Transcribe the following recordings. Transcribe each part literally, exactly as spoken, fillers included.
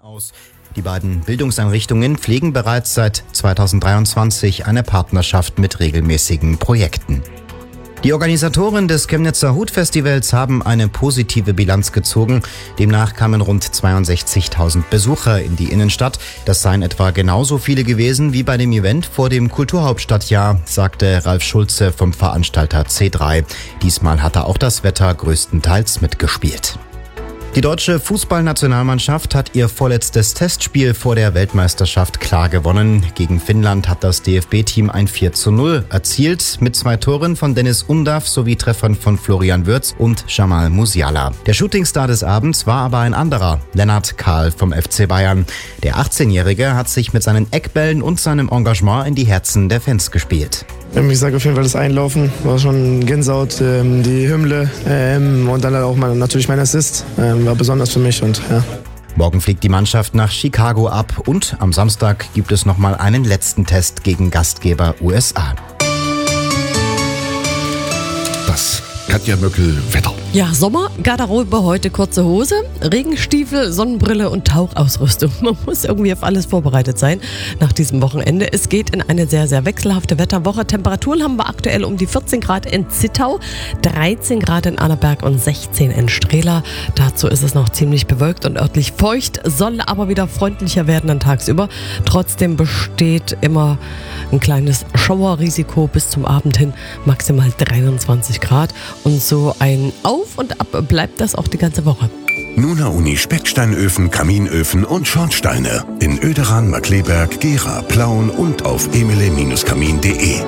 Aus. Die beiden Bildungseinrichtungen pflegen bereits seit zweitausenddreiundzwanzig eine Partnerschaft mit regelmäßigen Projekten. Die Organisatoren des Chemnitzer Hutfestivals haben eine positive Bilanz gezogen. Demnach kamen rund zweiundsechzigtausend Besucher in die Innenstadt. Das seien etwa genauso viele gewesen wie bei dem Event vor dem Kulturhauptstadtjahr, sagte Ralf Schulze vom Veranstalter C drei. Diesmal hatte auch das Wetter größtenteils mitgespielt. Die deutsche Fußballnationalmannschaft hat ihr vorletztes Testspiel vor der Weltmeisterschaft klar gewonnen. Gegen Finnland hat das D F B-Team ein vier zu null erzielt, mit zwei Toren von Dennis Undav sowie Treffern von Florian Wirtz und Jamal Musiala. Der Shootingstar des Abends war aber ein anderer, Lennart Kahl vom F C Bayern. Der achtzehnjährige hat sich mit seinen Eckbällen und seinem Engagement in die Herzen der Fans gespielt. Ich sage auf jeden Fall, das Einlaufen war schon Gänsehaut, ähm, die Hymne ähm, und dann auch mein, natürlich mein Assist ähm, war besonders für mich. Und ja. Morgen fliegt die Mannschaft nach Chicago ab und am Samstag gibt es nochmal einen letzten Test gegen Gastgeber U S A. Das Katja Möckel Wetter. Ja, Sommer, Garderobe heute kurze Hose, Regenstiefel, Sonnenbrille und Tauchausrüstung. Man muss irgendwie auf alles vorbereitet sein nach diesem Wochenende. Es geht in eine sehr, sehr wechselhafte Wetterwoche. Temperaturen haben wir aktuell um die vierzehn Grad in Zittau, dreizehn Grad in Annaberg und sechzehn in Strehla. Dazu ist es noch ziemlich bewölkt und örtlich feucht, soll aber wieder freundlicher werden dann tagsüber. Trotzdem besteht immer ein kleines Schauerrisiko bis zum Abend hin, maximal dreiundzwanzig Grad. Und so ein Auf und Ab bleibt das auch die ganze Woche. Nuna Uni Specksteinöfen, Kaminöfen und Schornsteine in Oederan, Markleberg, Gera, Plauen und auf emile Bindestrich kamin punkt de.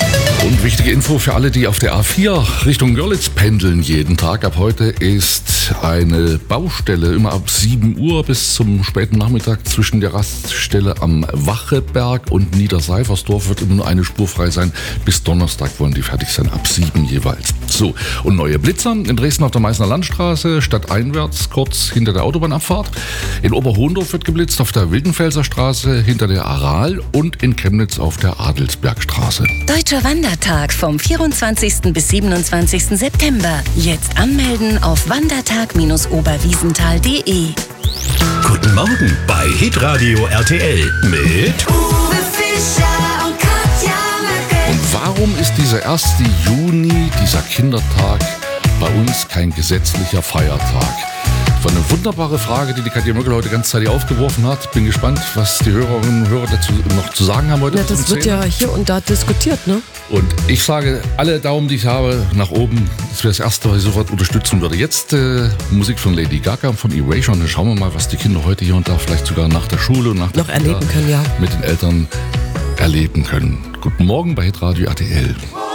Und wichtige Info für alle, die auf der A vier Richtung Görlitz pendeln jeden Tag. Ab heute ist eine Baustelle immer ab sieben Uhr bis zum späten Nachmittag zwischen der Raststelle am Wacheberg und Niederseifersdorf wird immer nur eine Spur frei sein. Bis Donnerstag wollen die fertig sein, ab sieben jeweils. So, und neue Blitzer in Dresden auf der Meißner Landstraße, stadteinwärts, kurz hinter der Autobahnabfahrt. In Oberhohndorf wird geblitzt auf der Wildenfelser Straße, hinter der Aral und in Chemnitz auf der Adelsbergstraße. Deutscher Wandertag vom vierundzwanzigsten bis siebenundzwanzigsten September. Jetzt anmelden auf wandertag Bindestrich oberwiesenthal punkt de. Guten Morgen bei Hitradio R T L mit Uwe Fischer und Katja Möckel. Und warum ist dieser erste Juni, dieser Kindertag, bei uns kein gesetzlicher Feiertag? Das war eine wunderbare Frage, die die Katja Möckel heute ganz zeitig aufgeworfen hat. Bin gespannt, was die Hörerinnen und Hörer dazu noch zu sagen haben heute. Ja, das wird ja hier und da diskutiert, ne? Und ich sage, alle Daumen, die ich habe, nach oben. Das wäre das Erste, was ich sofort unterstützen würde. Jetzt äh, Musik von Lady Gaga und von Erasure. Und dann schauen wir mal, was die Kinder heute hier und da vielleicht sogar nach der Schule und nach der Noch erleben können, ja. mit den Eltern erleben können. Guten Morgen bei Hitradio R T L.